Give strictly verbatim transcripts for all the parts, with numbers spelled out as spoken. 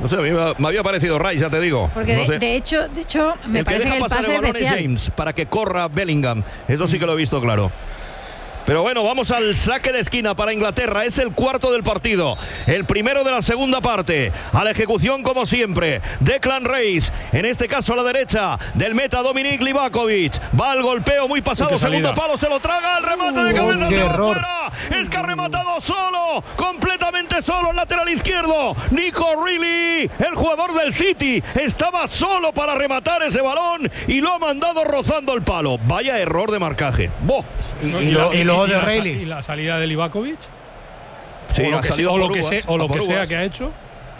No sé, a mí me había parecido Rice, ya te digo. Porque no de, sé. de hecho, de hecho, me el que parece deja que el pasar pase el es balón es bestial. James para que corra Bellingham. Eso sí que lo he visto claro. Pero bueno, vamos al saque de esquina para Inglaterra. Es el cuarto del partido. El primero de la segunda parte. A la ejecución, como siempre, Declan Rice. En este caso a la derecha del meta Dominic Livakovic. Va al golpeo muy pasado. Segundo palo, se lo traga. El remate de cabeza. ¡Qué se va error! fuera. Es que ha rematado solo. Completamente solo. El lateral izquierdo. Nico Reilly, el jugador del City. Estaba solo para rematar ese balón. Y lo ha mandado rozando el palo. Vaya error de marcaje. ¡Boh! Y, y, lo, y luego de la, Reilly. y la salida de Livakovic. Sí, o lo ha que, salido o lo por que, uvas, sea, o lo a por que sea uvas. que ha hecho.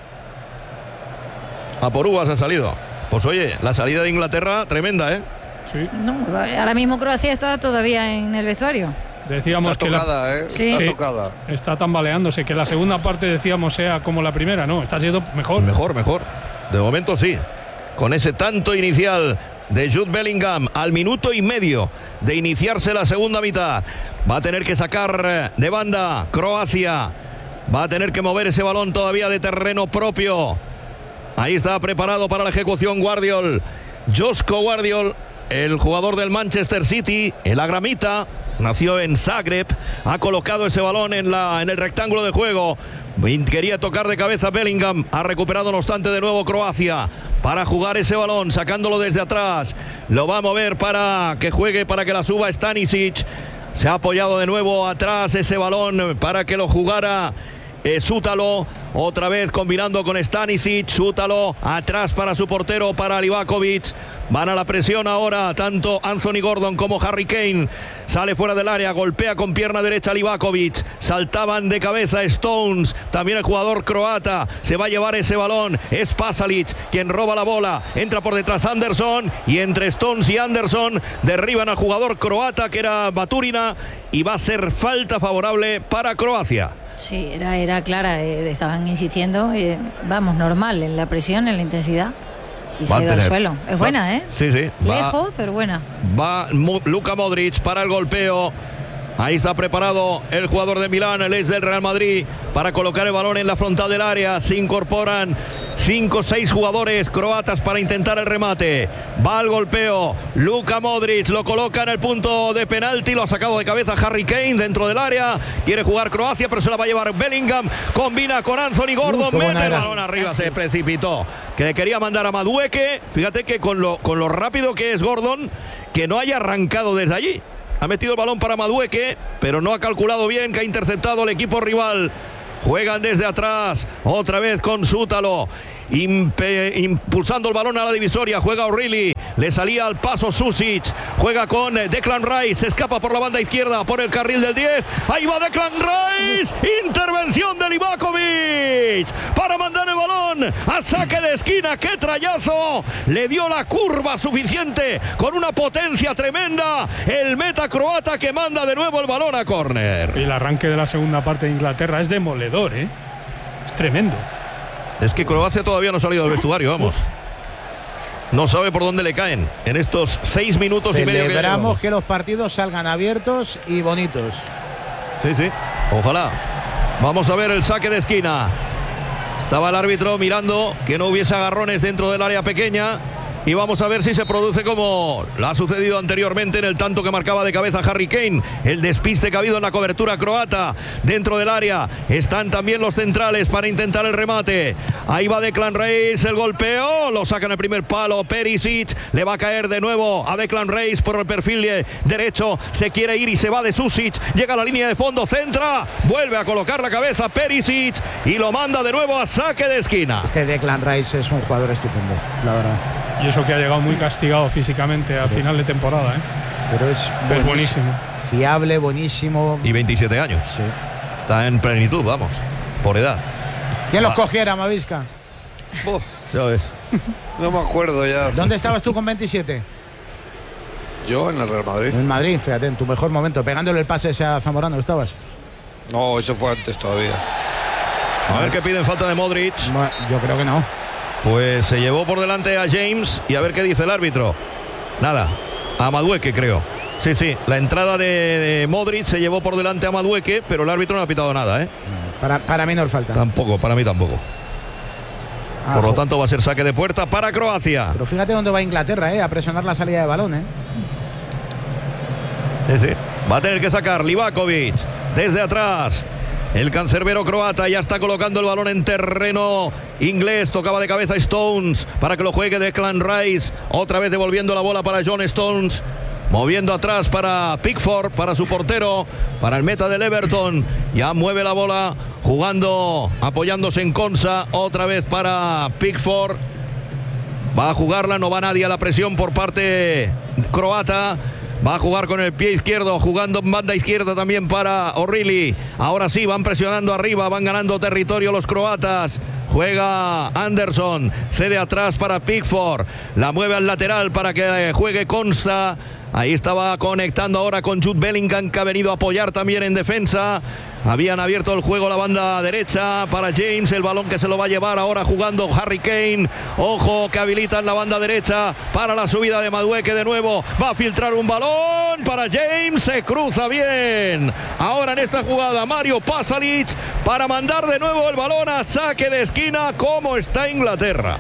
A por uvas ha salido. Pues oye, la salida de Inglaterra tremenda, ¿eh? Sí. No, ahora mismo Croacia está todavía en el vestuario. Decíamos Está que la- tocada, ¿eh? Sí. Está Sí. tocada. está tambaleándose, que la segunda parte decíamos sea como la primera, no, está siendo mejor. Mejor, mejor. De momento sí. Con ese tanto inicial de Jude Bellingham al minuto y medio de iniciarse la segunda mitad. Va a tener que sacar de banda Croacia. Va a tener que mover ese balón todavía de terreno propio. Ahí está preparado para la ejecución Guardiol. Josko Guardiol, el jugador del Manchester City, el agramita. Nació en Zagreb, ha colocado ese balón en, la, en el rectángulo de juego. Quería tocar de cabeza Bellingham. Ha recuperado no obstante de nuevo Croacia para jugar ese balón, sacándolo desde atrás. Lo va a mover para que juegue, para que la suba Stanisic. Se ha apoyado de nuevo atrás ese balón para que lo jugara eh, Sútalo. Otra vez combinando con Stanisic. Sútalo atrás para su portero, para Livakovic. Van a la presión ahora tanto Anthony Gordon como Harry Kane. Sale fuera del área, golpea con pierna derecha Livakovic. Saltaban de cabeza Stones. También el jugador croata se va a llevar ese balón. Es Pasalic quien roba la bola. Entra por detrás Anderson. Y entre Stones y Anderson derriban al jugador croata que era Baturina. Y va a ser falta favorable para Croacia. Sí, era, era clara, eh, estaban insistiendo, eh, vamos, normal, en la presión, en la intensidad. Y se Va ha a ido al tener- suelo. Es va- buena, ¿eh? Sí, sí. Va- Lejos, pero buena. Va Mu- Luka Modric para el golpeo. Ahí está preparado el jugador de Milán, el ex del Real Madrid, para colocar el balón en la frontal del área. Se incorporan cinco o seis jugadores croatas para intentar el remate. Va al golpeo. Luka Modric lo coloca en el punto de penalti. Lo ha sacado de cabeza Harry Kane dentro del área. Quiere jugar Croacia, pero se la va a llevar Bellingham. Combina con Anthony Gordon. Uh, qué buena mete el era. balón arriba. Se precipitó. Que le quería mandar a Madueke. Fíjate que con lo, con lo rápido que es Gordon, que no haya arrancado desde allí. Ha metido el balón para Madueke, pero no ha calculado bien, que ha interceptado el equipo rival. Juegan desde atrás, otra vez con Sútalo, impe, impulsando el balón a la divisoria. Juega O'Reilly, le salía al paso Susic. Juega con Declan Rice, se escapa por la banda izquierda, por el carril del diez. Ahí va Declan Rice, intervención de Livakovic para mandar el balón a saque de esquina. ¡Qué trayazo! Le dio la curva suficiente con una potencia tremenda. El meta croata que manda de nuevo el balón a córner. Y el arranque de la segunda parte de Inglaterra es demoledor, ¿eh? Es tremendo. Es que Croacia todavía no ha salido del vestuario, vamos. No sabe por dónde le caen en estos seis minutos y medio que Celebramos llevamos. que los partidos salgan abiertos y bonitos. Sí, sí, ojalá. Vamos a ver el saque de esquina. Estaba el árbitro mirando que no hubiese agarrones dentro del área pequeña. Y vamos a ver si se produce como lo ha sucedido anteriormente en el tanto que marcaba de cabeza Harry Kane. El despiste que ha habido en la cobertura croata dentro del área. Están también los centrales para intentar el remate. Ahí va Declan Rice, el golpeo. Lo saca en el primer palo Perisic. Le va a caer de nuevo a Declan Rice por el perfil derecho. Se quiere ir y se va de Susic. Llega a la línea de fondo, centra. Vuelve a colocar la cabeza Perisic y lo manda de nuevo a saque de esquina. Este Declan Rice es un jugador estupendo, la verdad. Y eso que ha llegado muy castigado físicamente al final de temporada, ¿eh? Pero es, Es buenísimo. Fiable, buenísimo. Y veintisiete años. Sí. Está en plenitud, vamos, por edad. ¿Quién los Ah. cogiera, Mavisca? Buh, Ya ves. no me acuerdo ya. ¿Dónde estabas tú con veintisiete? Yo en el Real Madrid. En Madrid, fíjate, en tu mejor momento, pegándole el pase ese a Zamorano, ¿estabas? No, eso fue antes todavía. A ver qué piden falta de Modric. Bueno, yo creo que no. Pues se llevó por delante a James y a ver qué dice el árbitro. Nada, a Madueke creo. Sí, sí, la entrada de, de Modric se llevó por delante a Madueke, pero el árbitro no ha pitado nada, ¿eh? Para, para mí no falta. Tampoco, para mí tampoco. Ah, Por lo jo. tanto, va a ser saque de puerta para Croacia. Pero fíjate dónde va Inglaterra, ¿eh? A presionar la salida de balón, ¿eh? Sí, sí. Va a tener que sacar Livakovic desde atrás. El cancerbero croata ya está colocando el balón en terreno inglés. Tocaba de cabeza Stones para que lo juegue Declan Rice. Otra vez devolviendo la bola para John Stones. Moviendo atrás para Pickford, para su portero, para el meta del Everton. Ya mueve la bola, jugando, apoyándose en Konsa. Otra vez para Pickford. Va a jugarla, no va nadie a la presión por parte croata. Va a jugar con el pie izquierdo, jugando en banda izquierda también para O'Reilly. Ahora sí, van presionando arriba, van ganando territorio los croatas. Juega Anderson, cede atrás para Pickford. La mueve al lateral para que juegue Konsa. Ahí estaba conectando ahora con Jude Bellingham, que ha venido a apoyar también en defensa. Habían abierto el juego la banda derecha para James. El balón que se lo va a llevar ahora jugando Harry Kane. Ojo que habilitan la banda derecha para la subida de Madueke de nuevo. Va a filtrar un balón para James. Se cruza bien. Ahora en esta jugada Mario Pasalic para mandar de nuevo el balón a saque de esquina. ¿Cómo está Inglaterra?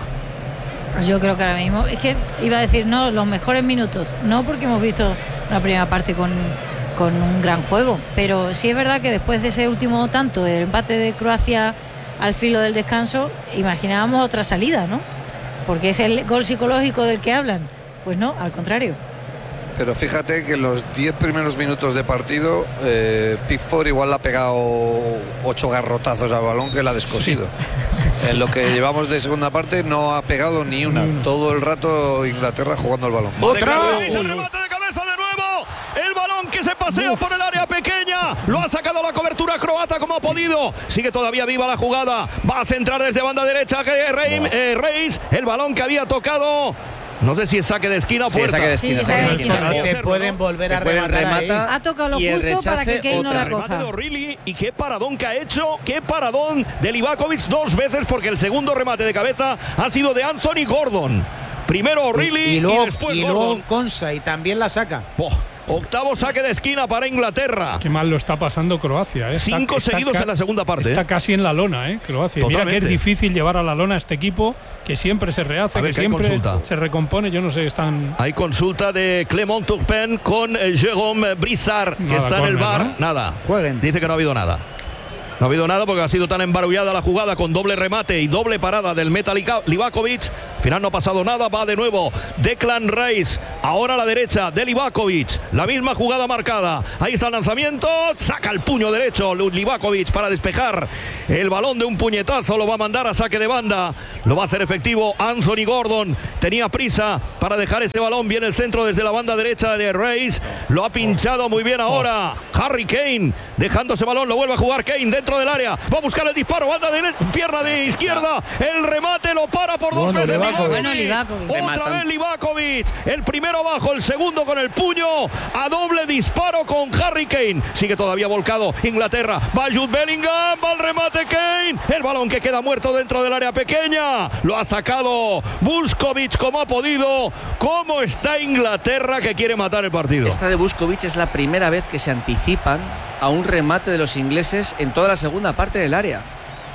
Yo creo que ahora mismo, es que iba a decir, no, los mejores minutos, no porque hemos visto la primera parte con, con un gran juego, pero sí es verdad que después de ese último tanto, el empate de Croacia al filo del descanso, imaginábamos otra salida, ¿no? Porque es el gol psicológico del que hablan. Pues no, al contrario. Pero fíjate que en los diez primeros minutos de partido, eh, Pickford igual le ha pegado ocho garrotazos al balón que la ha descosido. En lo que llevamos de segunda parte no ha pegado ni una. Todo el rato Inglaterra jugando el balón. ¡Otra! El remate de cabeza de nuevo. El balón que se pasea por el área pequeña. Lo ha sacado la cobertura croata como ha podido. Sigue todavía viva la jugada. Va a centrar desde banda derecha eh, Reis. El balón que había tocado. No sé si es saque de esquina o sí, puerta. Saque de esquina, Sí, saque de saque de esquina. esquina. Te pueden volver a rematar ahí. Ha tocado lo justo para que Kane no la Remate coja. de O'Reilly, y qué paradón que ha hecho, qué paradón de Livakovic dos veces, porque el segundo remate de cabeza ha sido de Anthony Gordon. Primero O'Reilly y, y, luego, y después y Gordon. luego Konsa, y también la saca. Oh, octavo saque de esquina para Inglaterra. Qué mal lo está pasando Croacia. ¿eh? Está- Cinco está seguidos ca- en la segunda parte. Está ¿eh? casi en la lona, ¿eh? Croacia. Mira que Totalmente. es difícil llevar a la lona a este equipo que siempre se rehace, A ver, que que hay siempre consulta. se recompone. Yo no sé, están. Hay consulta de Clement Turpin con eh, Jérôme Brissard, que Nada, está en el córner, bar. ¿no? Nada. Jueguen. Dice que no ha habido nada. No ha habido nada porque ha sido tan embarullada la jugada con doble remate y doble parada del Meta Livakovic. Al final no ha pasado nada. Va de nuevo Declan Rice. Ahora a la derecha de Livakovic. La misma jugada marcada. Ahí está el lanzamiento. Saca el puño derecho Livakovic para despejar el balón de un puñetazo. Lo va a mandar a saque de banda. Lo va a hacer efectivo Anthony Gordon. Tenía prisa para dejar ese balón. Viene el centro desde la banda derecha de Rice. Lo ha pinchado muy bien ahora Harry Kane. Dejando ese balón. Lo vuelve a jugar Kane dentro del área, va a buscar el disparo, banda de pierna de izquierda, el remate lo para por dos Bueno, veces Livakovic. Bueno, Livakovic. Otra Rematan. vez Livakovic, el primero abajo, el segundo con el puño, a doble disparo con Harry Kane, sigue todavía volcado Inglaterra, va Jude Bellingham, va el remate Kane, el balón que queda muerto dentro del área pequeña, lo ha sacado Vuskovic como ha podido. ¿Cómo está Inglaterra que quiere matar el partido? Esta de Vuskovic es la primera vez que se anticipan a un remate de los ingleses en toda la segunda parte del área.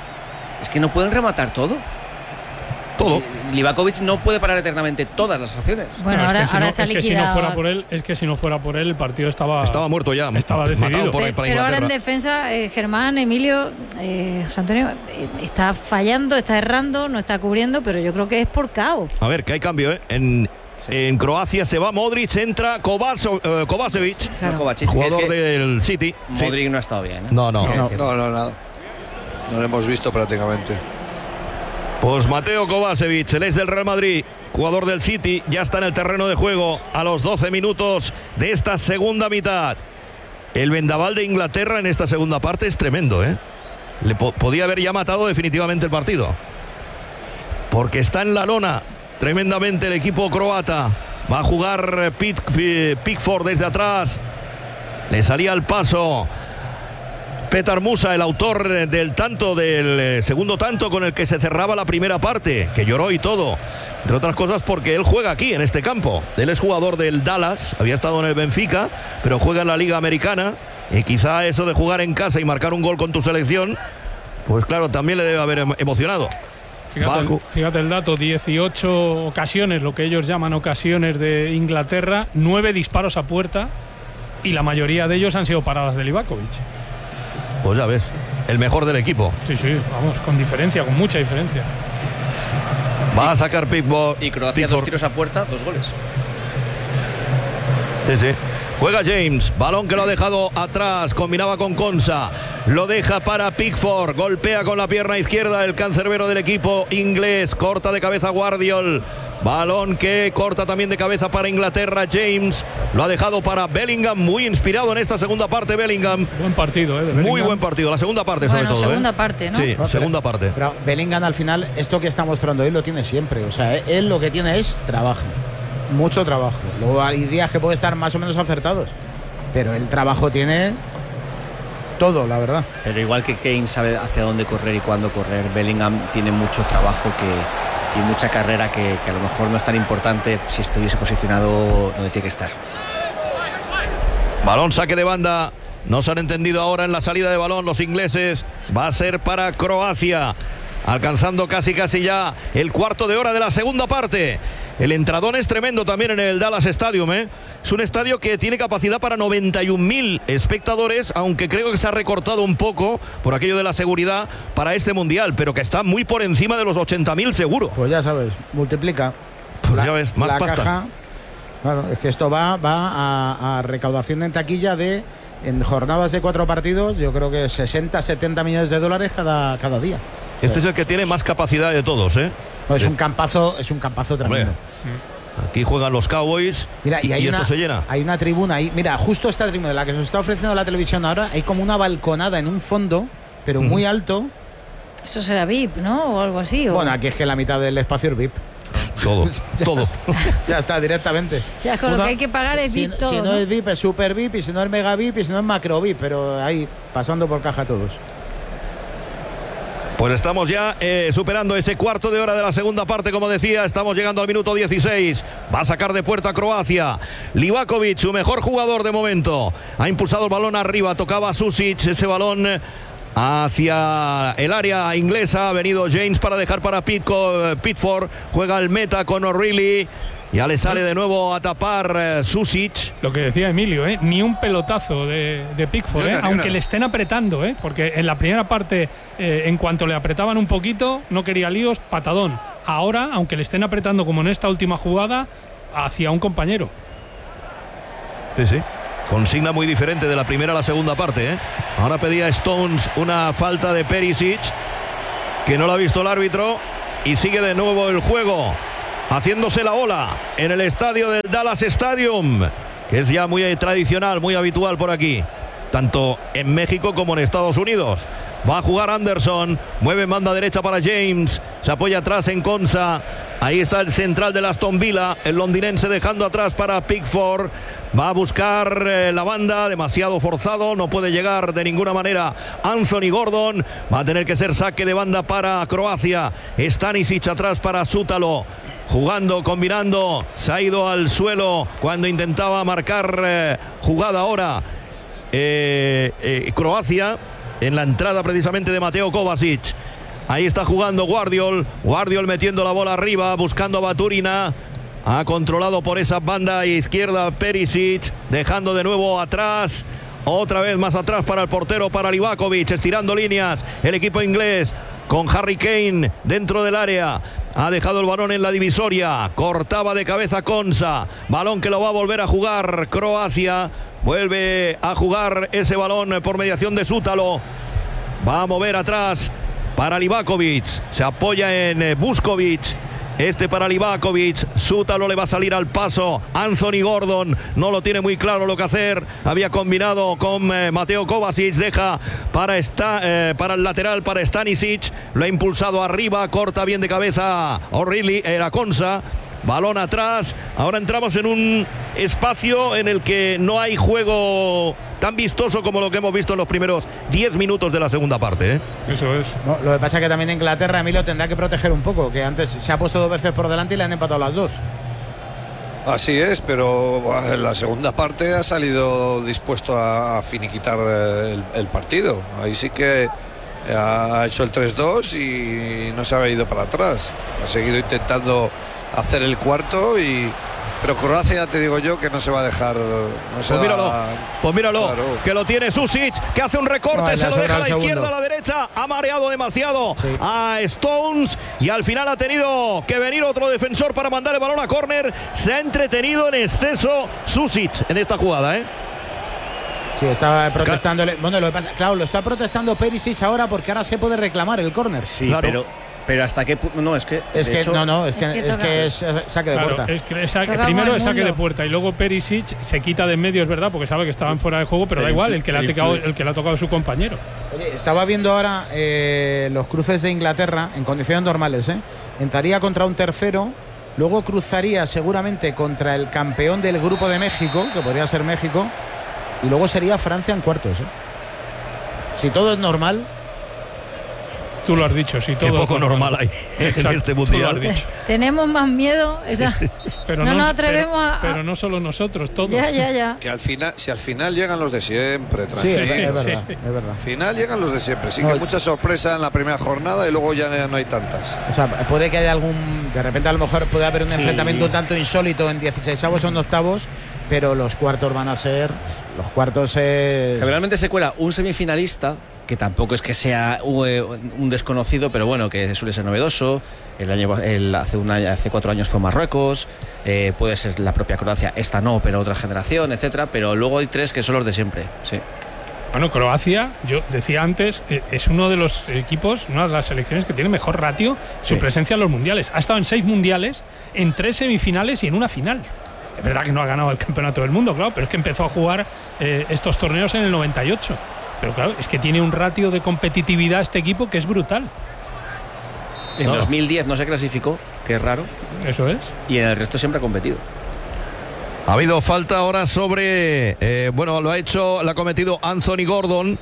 Es que no pueden rematar todo. Todo. Sí, Livakovic no puede parar eternamente todas las acciones. Bueno, Claro, ahora, es que si ahora no- está es que si liquidado. no fuera por él, es que si no fuera por él, el partido estaba. Estaba muerto ya. Estaba matado decidido. por- Pe- para Pero ahora en Inglaterra. defensa, eh, Germán, Emilio, eh, José Antonio, eh, está fallando, está errando, no está cubriendo, pero yo creo que es por caos. A ver, que hay cambio, ¿eh? En, en Croacia se va Modric, entra Kovaso- eh, Kovacevic, Claro. No, Kovacic, que es jugador que del City. Sí. Modric no ha estado bien, ¿eh? No, no. No, no, no, nada. No lo hemos visto prácticamente. Pues Mateo Kovacevic, el ex del Real Madrid, jugador del City, ya está en el terreno de juego a los doce minutos de esta segunda mitad. El vendaval de Inglaterra en esta segunda parte es tremendo, ¿eh? Le po- podía haber ya matado definitivamente el partido. Porque está en la lona tremendamente el equipo croata. Va a jugar eh, Pick- eh, Pickford desde atrás. Le salía al paso Petar Musa, el autor eh, del tanto, del eh, segundo tanto con el que se cerraba la primera parte, que lloró y todo, entre otras cosas porque él juega aquí en este campo. Él es jugador del Dallas, había estado en el Benfica, pero juega en la Liga Americana, y quizá eso de jugar en casa y marcar un gol con tu selección, pues claro, también le debe haber em- emocionado. Fíjate el, fíjate el dato, dieciocho ocasiones, lo que ellos llaman ocasiones de Inglaterra, nueve disparos a puerta y la mayoría de ellos han sido paradas de Livakovic. Pues ya ves, el mejor del equipo. Sí, sí, vamos, con diferencia, con mucha diferencia. Va a sacar Pickford. Y Croacia Pickford. dos tiros a puerta, dos goles. Sí, sí. Juega James, balón que lo ha dejado atrás, combinaba con Konsa, lo deja para Pickford, golpea con la pierna izquierda el cancerbero del equipo inglés, corta de cabeza Guardiol, balón que corta también de cabeza para Inglaterra, James, lo ha dejado para Bellingham, muy inspirado en esta segunda parte Bellingham. Buen partido, ¿eh? De Bellingham. Muy buen partido, la segunda parte bueno, sobre todo. segunda ¿eh? parte, ¿no? Sí, No, segunda pero, parte. Pero Bellingham al final, esto que está mostrando él lo tiene siempre, o sea, él lo que tiene es trabajo. Mucho trabajo. Luego hay días que puede estar más o menos acertados, pero el trabajo tiene todo, la verdad. Pero igual que Kane sabe hacia dónde correr y cuándo correr, Bellingham tiene mucho trabajo que, y mucha carrera que, que a lo mejor no es tan importante si estuviese posicionado donde tiene que estar. Balón, saque de banda. No se han entendido ahora en la salida de balón los ingleses. Va a ser para Croacia. Alcanzando casi casi ya el cuarto de hora de la segunda parte. El entradón es tremendo también en el Dallas Stadium, ¿eh? Es un estadio que tiene capacidad para noventa y un mil espectadores, aunque creo que se ha recortado un poco por aquello de la seguridad para este mundial, pero que está muy por encima de los ochenta mil seguro. Pues ya sabes, multiplica. Pues la, ya ves, más la pasta. Caja, claro, es que esto va, va a, a recaudación en taquilla de, en jornadas de cuatro partidos, yo creo que sesenta, setenta millones de dólares cada, cada día. Este es el que tiene más capacidad de todos, ¿eh? No, es un campazo, es un campazo tremendo. Hombre, aquí juegan los Cowboys. Mira, y, y, hay y una, esto se llena. Hay una tribuna ahí. Mira, justo esta tribuna, la que nos está ofreciendo la televisión ahora, hay como una balconada en un fondo, pero muy Mm. alto. Eso será V I P, ¿no? O algo así. ¿o? Bueno, aquí es que la mitad del espacio es V I P. Todo, ya todo. Está, ya está, directamente. O sea, con Uno, lo que hay que pagar es si, V I P todo, si no, ¿no? es V I P, es Super V I P, y si no es Mega V I P, y si no es Macro V I P, pero ahí, pasando por caja todos. Pues estamos ya eh, superando ese cuarto de hora de la segunda parte, como decía, estamos llegando al minuto dieciséis. Va a sacar de puerta Croacia. Livakovic, su mejor jugador de momento. Ha impulsado el balón arriba, tocaba Susic, ese balón hacia el área inglesa. Ha venido James para dejar para Pitco, Pickford. Juega el meta con O'Reilly. Ya le sale de nuevo a tapar eh, Susic. Lo que decía Emilio, ¿eh? Ni un pelotazo de, de Pickford, Ni una, ¿eh? ni Aunque una. le estén apretando, ¿eh? Porque en la primera parte, eh, en cuanto le apretaban un poquito, no quería líos, patadón. Ahora, aunque le estén apretando como en esta última jugada, hacia un compañero. Sí, sí. Consigna muy diferente de la primera a la segunda parte, ¿eh? Ahora pedía Stones una falta de Perisic, que no la ha visto el árbitro, y sigue de nuevo el juego, haciéndose la ola en el estadio del Dallas Stadium, que es ya muy tradicional, muy habitual por aquí, tanto en México como en Estados Unidos. Va a jugar Anderson, mueve en banda derecha para James, se apoya atrás en Konsa. Ahí está el central de Aston Villa, el londinense dejando atrás para Pickford. Va a buscar eh, la banda, demasiado forzado, no puede llegar de ninguna manera Anthony Gordon. Va a tener que ser saque de banda para Croacia. Stanisic atrás para Sútalo. Jugando, combinando, se ha ido al suelo cuando intentaba marcar eh, jugada ahora eh, eh, Croacia en la entrada precisamente de Mateo Kovacic. Ahí está jugando Guardiol, Guardiol metiendo la bola arriba, buscando a Baturina. Ha controlado por esa banda izquierda Perisic, dejando de nuevo atrás. Otra vez más atrás para el portero, para Livakovic, estirando líneas. El equipo inglés con Harry Kane dentro del área. Ha dejado el balón en la divisoria. Cortaba de cabeza Konsa. Balón que lo va a volver a jugar Croacia. Vuelve a jugar ese balón por mediación de Sútalo. Va a mover atrás para Livakovic. Se apoya en Vuskovic. Este para Livakovic. Sútalo le va a salir al paso. Anthony Gordon no lo tiene muy claro lo que hacer. Había combinado con eh, Mateo Kovacic. Deja para, esta, eh, para el lateral, para Stanisic. Lo ha impulsado arriba. Corta bien de cabeza O'Reilly. Era Konsa. Balón atrás. Ahora entramos en un espacio en el que no hay juego tan vistoso como lo que hemos visto en los primeros diez minutos de la segunda parte, ¿eh? Eso es. No, lo que pasa es que también Inglaterra, Emilio, tendrá que proteger un poco, que antes se ha puesto dos veces por delante y le han empatado las dos. Así es, pero buah, en la segunda parte ha salido dispuesto a, a finiquitar el, el partido. Ahí sí que Ha hecho el tres dos y no se ha ido para atrás. Ha seguido intentando hacer el cuarto y... Pero Croacia, te digo yo, que no se va a dejar. No se pues míralo, va... pues míralo claro. Que lo tiene Susic, que hace un recorte, No, se lo deja a la segundo. izquierda, a la derecha, ha mareado demasiado sí. a Stones y al final ha tenido que venir otro defensor para mandar el balón a córner. Se ha entretenido en exceso Susic en esta jugada, ¿eh? Sí, estaba protestándole. Bueno, lo que pasa, claro, lo está protestando Perisic ahora porque ahora se puede reclamar el córner. Sí, Claro. pero, pero hasta qué punto. No, es que. Es de que hecho, no, no, es que Es que es, toca. que es eh, saque de Claro, puerta. es que esa- Toca primero con el es saque de muslo. puerta y luego Perisic se quita de en medio, es verdad, porque sabe que estaban fuera de juego, pero da Pero igual, influ- el que, le ha pero tocado, influye. el que le ha tocado a su compañero. Oye, estaba viendo ahora eh, los cruces de Inglaterra en condiciones normales, ¿eh? Entraría contra un tercero, luego cruzaría seguramente contra el campeón del grupo de México, que podría ser México, y luego sería Francia en cuartos, ¿eh? Si todo es normal, Tú lo has dicho, sí, todo. Qué poco normal hay en Exacto, este tú lo mundial. has dicho. Tenemos más miedo. esa- Pero No no, nos atrevemos pero, a- pero no solo nosotros, todos. Ya, ya, ya. Que al final, si al final llegan los de siempre, sí, tranquilo. es, es sí. verdad, es verdad. Al final llegan los de siempre. Sí No, que mucha sorpresa en la primera jornada y luego ya no hay tantas. O sea, puede que haya algún. De repente, a lo mejor puede haber un Sí. enfrentamiento un tanto insólito en dieciseisavos o en octavos, pero los cuartos van a ser. Los cuartos es. Generalmente se cuela un semifinalista, que tampoco es que sea un, un desconocido, pero bueno, que suele ser novedoso. El año, el, hace, un año, hace cuatro años fue Marruecos, eh, puede ser la propia Croacia, esta no, pero otra generación, etcétera. Pero luego hay tres que son los de siempre. Sí. Bueno, Croacia, yo decía antes, eh, es uno de los equipos, una de las selecciones que tiene mejor ratio Sí. su presencia en los mundiales. Ha estado en seis mundiales, en tres semifinales y en una final. Es verdad que no ha ganado el campeonato del mundo, claro, pero es que empezó a jugar eh, estos torneos en el noventa y ocho. Pero claro, es que tiene un ratio de competitividad este equipo que es brutal. En No. dos mil diez no se clasificó, que es raro, Eso es. y en el resto siempre ha competido. Ha habido falta ahora sobre, eh, bueno, lo ha hecho, lo ha cometido Anthony Gordon.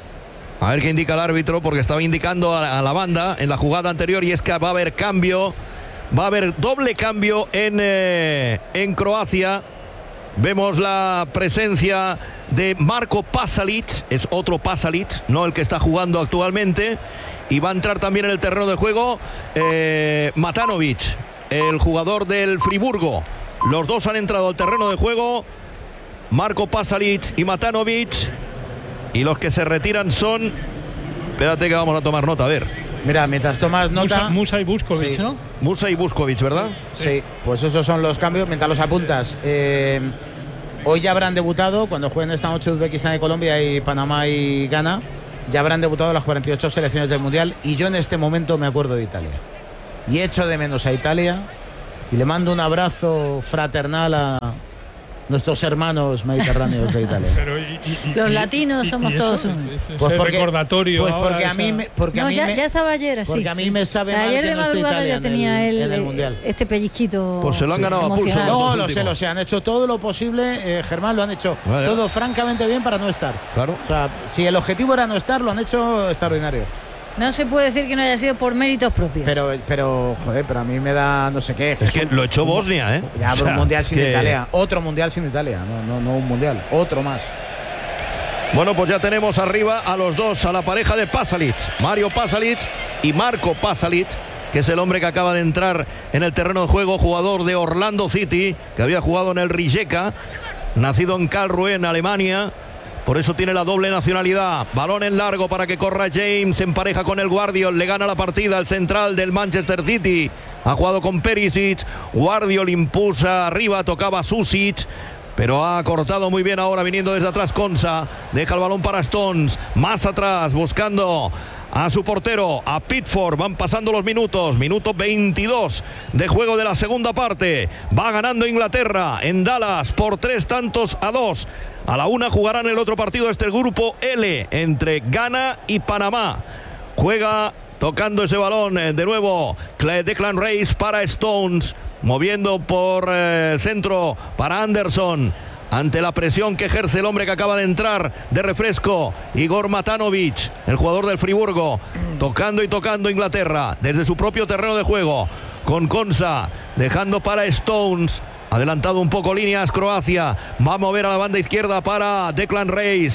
A ver qué indica el árbitro, porque estaba indicando a, a la banda en la jugada anterior, y es que va a haber cambio, va a haber doble cambio en, eh, en Croacia. Vemos la presencia de Marko Pasalic, es otro Pasalic, no el que está jugando actualmente, y va a entrar también en el terreno de juego eh, Matanovic, el jugador del Friburgo. Los dos han entrado al terreno de juego, Marko Pasalic y Matanovic, y los que se retiran son, espérate que vamos a tomar nota, a ver, Mira, mientras tomas nota. Musa, Musa y Vuskovic, Sí. ¿no? Musa y Vuskovic, ¿verdad? Sí, pues esos son los cambios. Mientras los apuntas, eh, hoy ya habrán debutado, cuando jueguen esta noche Uzbekistán y Colombia y Panamá y Ghana, ya habrán debutado las cuarenta y ocho selecciones del Mundial, y yo en este momento me acuerdo de Italia. Y echo de menos a Italia, y le mando un abrazo fraternal a nuestros hermanos mediterráneos de Italia. Pero y- y- y- Los y- latinos y- somos y eso, todos uno. ese Pues porque- recordatorio. Pues ahora porque a esa- mí me, porque No, a mí ya, me- ya estaba ayer así. porque a mí me sabe mal Ayer que de no esté madrugada Italia ya en tenía el- él en el Mundial. este pellizquito. Pues se lo han ganado a pulso. emocional. los No, dos lo sé, últimos. lo sé, han hecho todo lo posible, eh, Germán, lo han hecho Vale. todo francamente bien para no estar. Claro. O sea, si el objetivo era no estar, lo han hecho extraordinario. No se puede decir que no haya sido por méritos propios. Pero, pero, joder, pero a mí me da no sé qué. Es que lo echó Bosnia, ¿eh? Ya, O pero sea, un mundial sin que- Italia. Otro mundial sin Italia. No, no, no un mundial. Otro más. Bueno, pues ya tenemos arriba a los dos, a la pareja de Pasalic, Mario Pasalic y Marko Pasalic, que es el hombre que acaba de entrar en el terreno de juego, jugador de Orlando City, que había jugado en el Rijeka, nacido en Karlsruhe, en Alemania. Por eso tiene la doble nacionalidad. Balón en largo para que corra James, en pareja con el Guardiol, le gana la partida el central del Manchester City. Ha jugado con Perisic, Guardiol impulsa arriba, tocaba Susic, pero ha cortado muy bien ahora viniendo desde atrás Konsa. Deja el balón para Stones, más atrás buscando a su portero, a Pickford. Van pasando los minutos, minuto veintidós de juego de la segunda parte. Va ganando Inglaterra en Dallas por tres tantos a dos. A la una jugarán el otro partido, este el grupo L, entre Ghana y Panamá. Juega tocando ese balón eh, de nuevo Declan Rice para Stones, moviendo por eh, el centro para Anderson. Ante la presión que ejerce el hombre que acaba de entrar de refresco, Igor Matanovic, el jugador del Friburgo, tocando y tocando Inglaterra desde su propio terreno de juego, con Konsa, dejando para Stones, adelantado un poco líneas Croacia, va a mover a la banda izquierda para Declan Rice,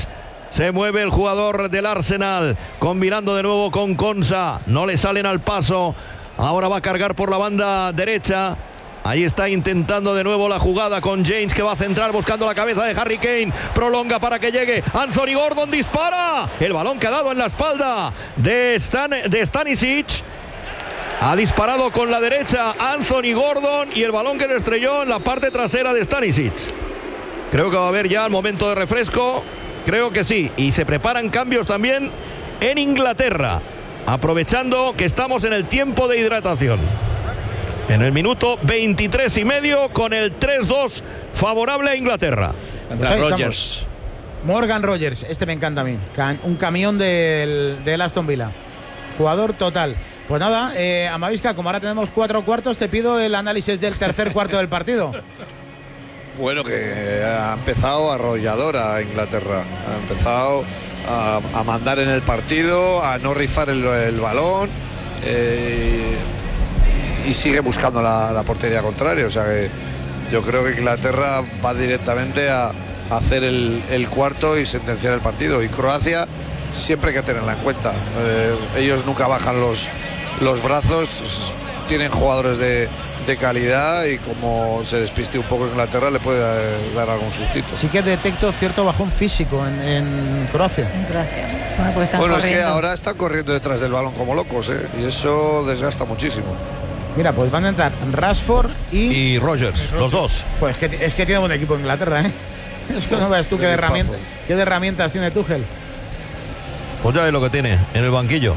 Se mueve el jugador del Arsenal, combinando de nuevo con Konsa. No le salen al paso. Ahora va a cargar por la banda derecha. Ahí está intentando de nuevo la jugada con James, que va a centrar buscando la cabeza de Harry Kane. Prolonga para que llegue. Anthony Gordon dispara. El balón que ha dado en la espalda de, Stan, de Stanisic. Ha disparado con la derecha Anthony Gordon y el balón que le estrelló en la parte trasera de Stanisic. Creo que va a haber ya el momento de refresco. Creo que sí. Y se preparan cambios también en Inglaterra, aprovechando que estamos en el tiempo de hidratación. En el minuto veintitrés y medio, con el tres dos favorable a Inglaterra. Entra pues Rogers. Morgan Rogers, este me encanta a mí. Un camión del, del Aston Villa. Jugador total. Pues nada, eh, Amavisca, como ahora tenemos cuatro cuartos, te pido el análisis del tercer cuarto del partido. Bueno, que ha empezado arrolladora Inglaterra. Ha empezado a, a mandar en el partido, a no rifar el, el balón. Eh, y sigue buscando la, la portería contraria, o sea que yo creo que Inglaterra va directamente a, a hacer el, el cuarto y sentenciar el partido, y Croacia siempre hay que tenerla en cuenta. Eh, ellos nunca bajan los, los brazos, tienen jugadores de, de calidad, y como se despiste un poco Inglaterra le puede dar algún sustito. Sí que detecto cierto bajón físico en, en Croacia. En Croacia. Bueno, pues bueno es que ahora están corriendo detrás del balón como locos, ¿eh? Y eso desgasta muchísimo. Mira, pues van a entrar Rashford y... Y Rogers, los dos. Pues es que, es que tiene buen equipo Inglaterra, ¿eh? Es que no veas tú qué, de herramientas, qué de herramientas tiene Tuchel. Pues ya es lo que tiene en el banquillo.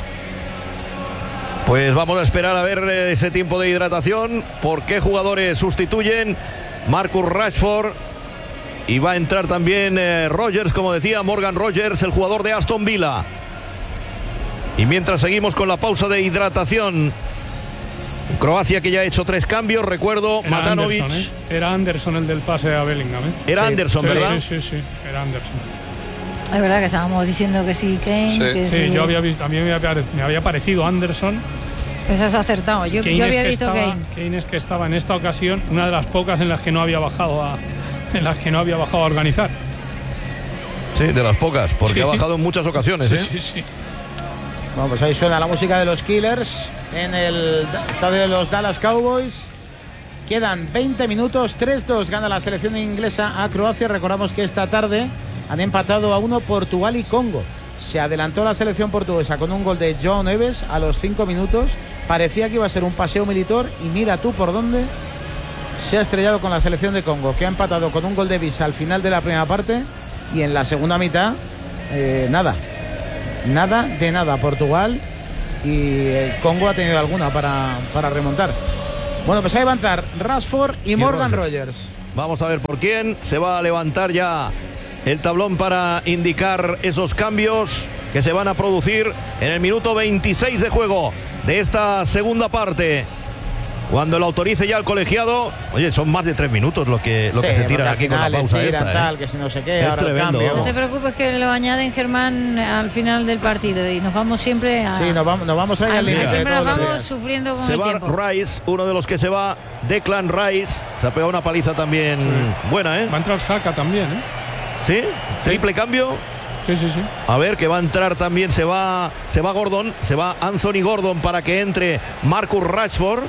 Pues vamos a esperar a ver ese tiempo de hidratación. ¿Por qué jugadores sustituyen? Marcus Rashford. Y va a entrar también eh, Rogers, como decía, Morgan Rogers, el jugador de Aston Villa. Y mientras seguimos con la pausa de hidratación, Croacia, que ya ha hecho tres cambios, recuerdo, Era Matanovic. Anderson, ¿eh? Era Anderson el del pase a Bellingham, ¿eh? Era sí, Anderson, sí, ¿verdad? Sí, sí, sí, era Anderson. Es verdad que estábamos diciendo que sí, Kane. Sí, que sí, sí. yo había visto, a mí me había, me había parecido Anderson. Pues has acertado. Yo, Kane yo había es que visto estaba, Kane. Kane es que estaba en esta ocasión una de las pocas en las que no había bajado a, en las que no había bajado a organizar. Sí, de las pocas, porque Sí. ha bajado en muchas ocasiones, Sí, ¿eh? sí, sí. Bueno, pues ahí suena la música de los Killers en el estadio de los Dallas Cowboys. Quedan veinte minutos, tres dos gana la selección inglesa a Croacia. Recordamos que esta tarde han empatado a uno Portugal y Congo. Se adelantó la selección portuguesa con un gol de João Neves a los cinco minutos. Parecía que iba a ser un paseo militar, y mira tú por dónde se ha estrellado con la selección de Congo, que ha empatado con un gol de Visa al final de la primera parte, y en la segunda mitad eh, nada. Nada de nada. Portugal y el Congo ha tenido alguna para, para remontar. Bueno, pues ahí van a estar Rashford y, y Morgan Rogers. Rogers. Vamos a ver por quién. Se va a levantar ya el tablón para indicar esos cambios que se van a producir en el minuto veintiséis de juego de esta segunda parte. Cuando lo autorice ya el colegiado. Oye, son más de tres minutos lo que, lo sí, que se tiran aquí con la pausa tiran, esta, tal, ¿eh? que si no sé qué, es ahora tremendo, el cambio. vamos. No te preocupes, que lo añaden, Germán, al final del partido, y nos vamos siempre a... Sí, nos vamos, nos vamos a ir al límite. Siempre nos todos los vamos días. sufriendo con Se el va tiempo. Rice, uno de los que se va, Declan Rice. Se ha pegado una paliza también sí. buena, ¿eh? Va a entrar Saka también, ¿eh? ¿Sí? ¿Triple cambio? Sí, sí, sí. A ver, que va a entrar también, se va, se va Gordon, se va Anthony Gordon para que entre Marcus Rashford.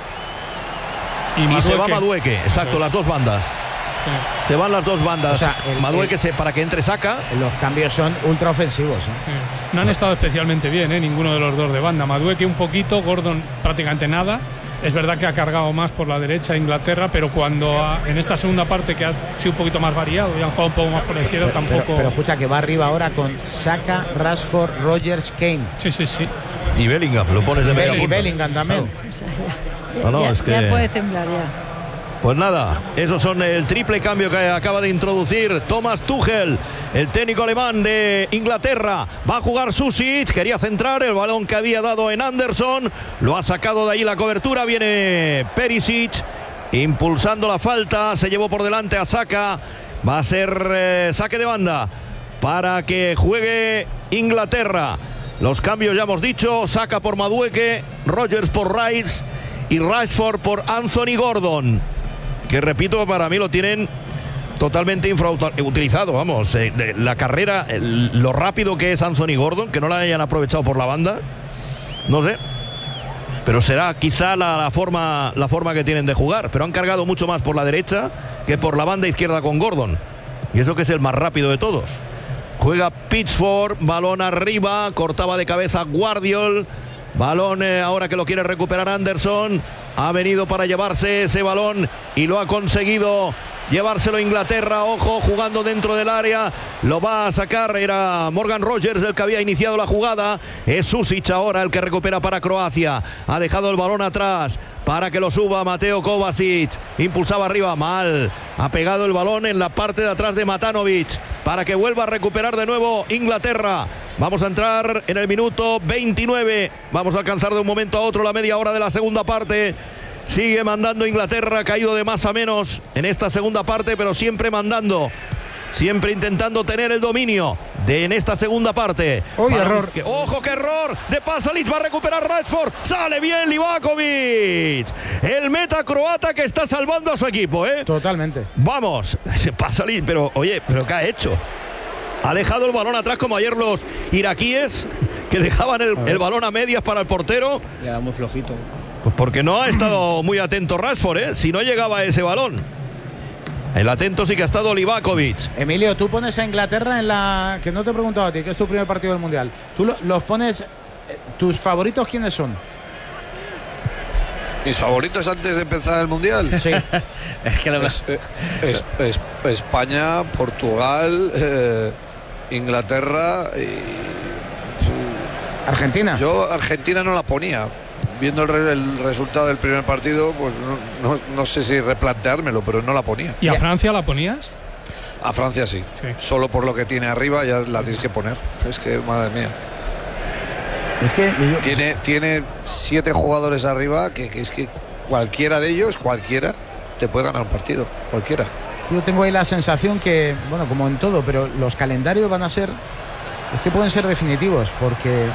Y, y se va Madueke, exacto, sí. Las dos bandas. Sí. Se van las dos bandas. O sea, el, Madueke el, se, para que entre Saka. Los cambios son ultra ofensivos. ¿eh? Sí. No han estado especialmente bien, ¿eh? Ninguno de los dos de banda. Madueke un poquito, Gordon prácticamente nada. Es verdad que ha cargado más por la derecha Inglaterra, pero cuando ha, en esta segunda parte, que ha sido un poquito más variado y han jugado un poco más por la izquierda, pero, tampoco. Pero, pero escucha, que va arriba ahora con Saka, Rashford, Rogers, Kane. Sí, sí, sí. Y Bellingham, lo pones de media punta. Y Bellingham también. Claro. O sea, ya, no, no, ya, es que... ya puedes temblar ya. Pues nada, esos son el triple cambio que acaba de introducir Thomas Tuchel, el técnico alemán de Inglaterra. Va a jugar Susic, quería centrar el balón que había dado en Anderson, lo ha sacado de ahí la cobertura, viene Perisic impulsando la falta, se llevó por delante a Saka, va a ser eh, saque de banda para que juegue Inglaterra. Los cambios ya hemos dicho, Saka por Madueke, Rogers por Rice y Rashford por Anthony Gordon, que repito, para mí lo tienen totalmente infrautilizado, vamos. Eh, de la carrera, el, lo rápido que es Anthony Gordon, que no la hayan aprovechado por la banda, no sé. Pero será quizá la, la, forma, la forma que tienen de jugar. Pero han cargado mucho más por la derecha que por la banda izquierda con Gordon. Y eso que es el más rápido de todos. Juega Pitchford, balón arriba, cortaba de cabeza Guardiol. Balón eh, ahora que lo quiere recuperar Anderson. Ha venido para llevarse ese balón y lo ha conseguido llevárselo Inglaterra. Ojo, jugando dentro del área, lo va a sacar, era Morgan Rogers el que había iniciado la jugada. Es Susic ahora el que recupera para Croacia. Ha dejado el balón atrás para que lo suba Mateo Kovacic. Impulsaba arriba, mal. Ha pegado el balón en la parte de atrás de Matanovic para que vuelva a recuperar de nuevo Inglaterra. Vamos a entrar en el minuto veintinueve. Vamos a alcanzar de un momento a otro la media hora de la segunda parte. Sigue mandando Inglaterra, caído de más a menos en esta segunda parte, pero siempre mandando, siempre intentando tener el dominio de en esta segunda parte. Uy, error. Que, ojo, qué error de Pasalic, va a recuperar Rashford, sale bien Livakovic, el meta croata que está salvando a su equipo, ¿eh? Totalmente. Vamos, Pasalic, pero oye, pero ¿qué ha hecho? Ha dejado el balón atrás como ayer los iraquíes que dejaban el, el balón a medias para el portero. Le da muy flojito. Pues porque no ha estado muy atento Rashford, ¿eh? Si no llegaba ese balón. El atento sí que ha estado Livakovic. Emilio, tú pones a Inglaterra en la... Que no te he preguntado a ti, que es tu primer partido del Mundial. Tú lo, los pones... ¿Tus favoritos quiénes son? Mis favoritos antes de empezar el Mundial. Sí. Es que lo es, es, es, España, Portugal, eh, Inglaterra y... Argentina. Yo Argentina no la ponía. Viendo el, re, el resultado del primer partido, pues no, no, no sé si replanteármelo, pero no la ponía. ¿Y a Francia la ponías? A Francia sí. sí. Solo por lo que tiene arriba ya la tienes que poner. Es que, madre mía. Es que yo... tiene, tiene siete jugadores arriba que, que es que cualquiera de ellos, cualquiera, te puede ganar un partido. Cualquiera. Yo tengo ahí la sensación que, bueno, como en todo, pero los calendarios van a ser... Es que pueden ser definitivos, porque...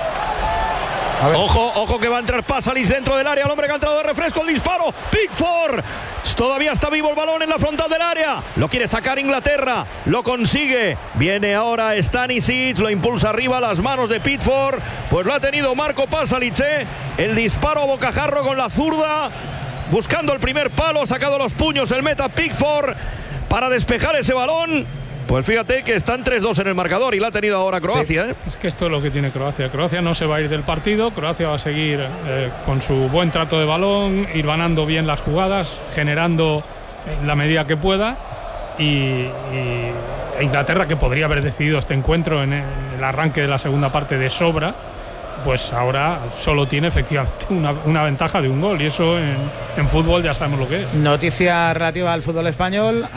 Ojo, ojo que va a entrar Pasalic dentro del área. El hombre que ha entrado de refresco, el disparo. Pickford. Todavía está vivo el balón en la frontal del área. Lo quiere sacar Inglaterra. Lo consigue. Viene ahora Stanisic. Lo impulsa arriba, las manos de Pickford. Pues lo ha tenido Marco Pasalic, ¿eh? El disparo a bocajarro con la zurda. Buscando el primer palo. Ha sacado los puños el meta Pickford para despejar ese balón. Pues fíjate que están tres dos en el marcador y la ha tenido ahora Croacia. Sí. ¿eh? Es que esto es lo que tiene Croacia. Croacia no se va a ir del partido. Croacia va a seguir eh, con su buen trato de balón, ir ganando bien las jugadas, generando en la medida que pueda. Y, y Inglaterra, que podría haber decidido este encuentro en el, en el arranque de la segunda parte de sobra, pues ahora solo tiene efectivamente una, una ventaja de un gol. Y eso en, en fútbol ya sabemos lo que es. Noticia relativa al fútbol español.